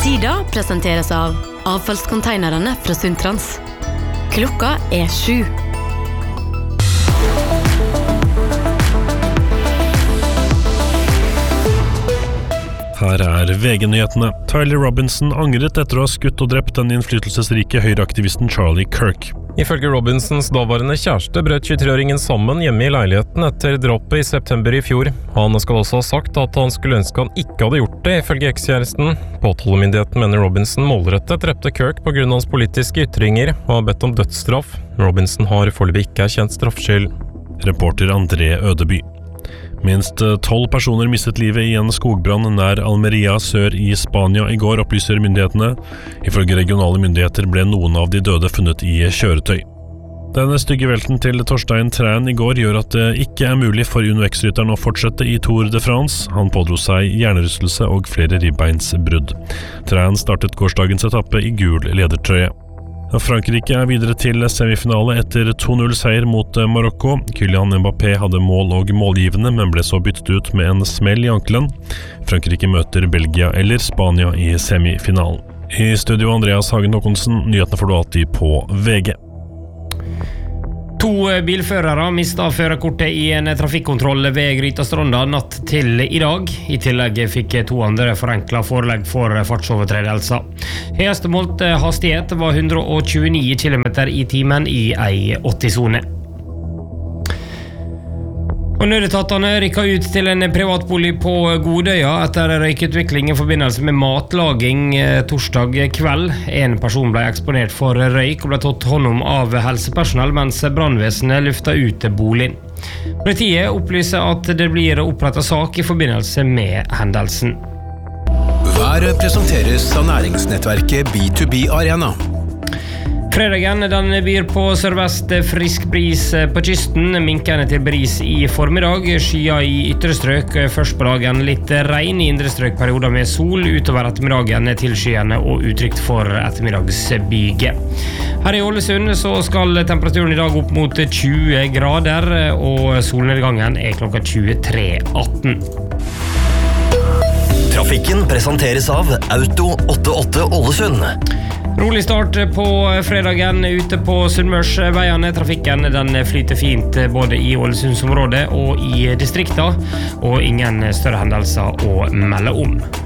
Sida presenteres av avfallskonteinerne fra Sundtrans. Klokka 7. Her VG-nyhetene. Tyler Robinson angret etter å ha skutt og drept den innflytelsesrike høyreaktivisten Charlie Kirk. Ifølge Robinsons daværende kjæreste brøt 23-åringen sammen hjemme i leiligheten etter drapet i september i fjor. Han skal også ha sagt at han skulle ønske han ikke hadde gjort det, ifølge ekskjæresten. Påtalemyndigheten mener Robinson målrettet drepte Kirk på grunn av hans politiske ytringer og har bedt om dødsstraff. Robinson har foreløpig ikke erkjent straffskyld. Reporter André Ødeby. Minst 12 personer mistet livet i en skogbrann nær Almeria sør i Spania i går, opplyser myndighetene. Ifølge regionale myndigheter ble noen av de døde funnet i kjøretøy. Denne stygge velten til Torstein Træn i går gjør at det ikke er mulig for UNO-X-rytteren å fortsette i Tour de France. Han pådro seg hjernerystelse og flere ribbeinsbrudd. Træn startet gårsdagens etappe i gul ledertrøye. Frankrike er videre til semifinale etter 2-0-seier mot Marokko. Kylian Mbappé hadde mål og målgivende, men ble så byttet ut med en smell i ankelen. Frankrike møter Belgia eller Spania i semifinalen. I studio Andreas Hagen Håkonsen, nyhetene får du alltid på VG. 2 bilførere mistet førerkortet i en trafikkontroll ved Grytastronda natt til i dag. I tillegg fikk 2 andre forenklet forelegg for fartsovertredelser. Høyeste målt hastighet var 129 km i timen i ei 80-sone. Og nødetatene rykket ut til en privatbolig på Godøya etter røykutvikling i forbindelse med matlaging torsdag kveld. En person ble eksponert for røyk og ble tatt hånd om av helsepersonell, mens brannvesenet luftet ut boligen. Politiet opplyser at det blir opprettet sak i forbindelse med hendelsen. Været presenteres av næringsnettverket B2B Arena. Fredagen den byr på sørvest frisk bris på kysten, minkende til bris i formiddag, skyer i ytre strøk, først på dagen litt regn i indre strøk, perioder med sol, utover ettermiddagen tilskyende og utrygt for ettermiddagsbyge. Her i Ålesund så skal temperaturen i dag opp mot 20 grader, og solnedgangen er klokka 23:18. Trafikken presenteres av Auto 88 Ålesund. Rolig start på fredagen ute på Sunnmørsveiene. Trafikken den flyter fint både i Ålesundsområdet og i distrikta, og ingen større hendelser å melde om.